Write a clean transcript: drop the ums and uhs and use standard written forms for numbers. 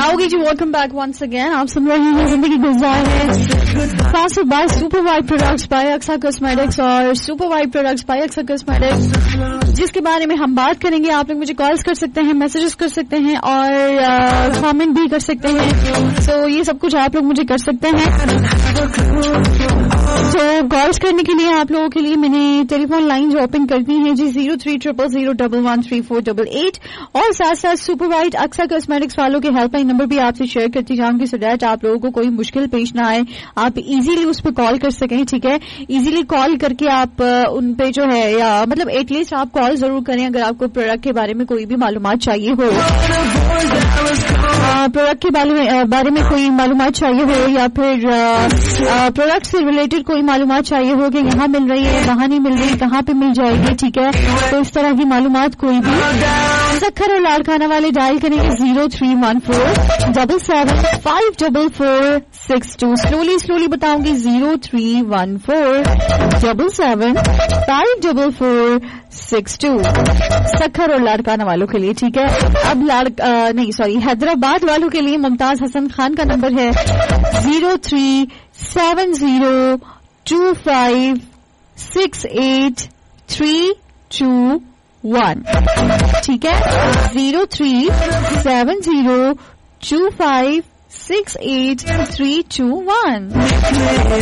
आओगे जी, welcome back once again. आप सुन रहे हैं जिंदगी गुजार है, sponsored by super vibe products by Aqsa cosmetics और super vibe products by Aqsa cosmetics, जिसके बारे में हम बात करेंगे. आप लोग मुझे कॉल्स कर सकते हैं, मैसेजेस कर सकते हैं और कमेंट भी कर सकते हैं. सो ये सब कुछ आप लोग मुझे कर सकते हैं. तो कॉल्स करने के लिए आप लोगों के लिए मैंने टेलीफोन लाइन जो ओपन करती है जी 0300011348 और साथ साथ सुपर वाइट अक्सा कॉस्मेटिक्स वालों के हेल्पलाइन नंबर भी आपसे शेयर करती जाऊंगी, सो दैट आप लोगों को कोई मुश्किल पेश ना आए, आप इजीली उस पर कॉल कर सकें. ठीक है, इजीली कॉल करके आप उन पे जो है, या मतलब एटलीस्ट आप कॉल जरूर करें अगर आपको प्रोडक्ट के बारे में कोई भी मालूमात चाहिए हो, प्रोडक्ट के बारे में कोई मालूमात चाहिए हो, या फिर प्रोडक्ट से रिलेटेड कोई मालूमात चाहिए हो कि यहाँ मिल रही है, वहाँ नहीं मिल रही, कहाँ पे मिल जाएगी. ठीक है, तो इस तरह की मालूमात कोई भी सक्खर और लाड़काना वाले डायल करेंगे 0314775462. स्लोली बताऊंगी 0314775462 सक्खर और लाड़काना वालों के लिए. ठीक है, अब हैदराबाद वालों के लिए मुमताज हसन खान का नंबर है 0370256831. ठीक है, 0370256831.